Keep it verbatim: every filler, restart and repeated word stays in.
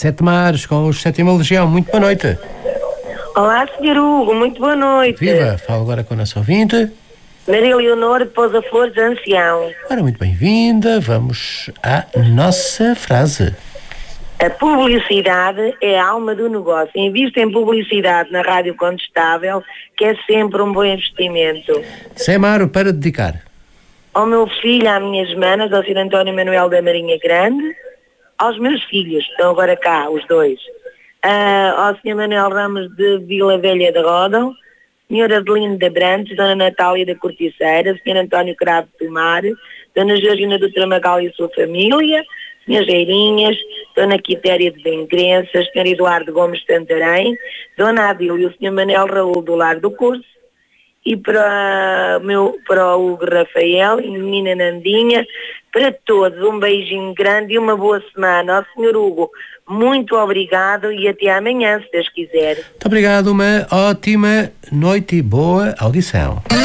Sete Mares com os Sétima Legião. Muito boa noite. Olá, senhor Hugo, muito boa noite. Viva, falo agora com a nossa ouvinte. Maria Leonor de Pousa Flores, ancião. Ora, muito bem-vinda. Vamos à nossa frase. A publicidade é a alma do negócio. Invista em publicidade na Rádio Contestável, que é sempre um bom investimento. Semaro para dedicar. Ao meu filho, às minhas manas, ao senhor António Manuel da Marinha Grande, aos meus filhos, que estão agora cá, os dois, uh, ao senhor Manuel Ramos de Vila Velha de Rodão, senhora Adelino da Brantes, dona Natália da Corticeira, senhor António Cravo de Tomar, dona Georgina do Tramagal e sua família, senhor Geirinhas, dona Quitéria de Bencrenças, senhor Eduardo Gomes de Santarém, dona Adil e o senhor Manel Raul do Lar do Curso, e para, meu, para o Hugo Rafael e menina Nandinha, para todos um beijinho grande e uma boa semana. Ao senhor Hugo, muito obrigado e até amanhã, se Deus quiser. Muito obrigado, uma ótima noite e boa audição.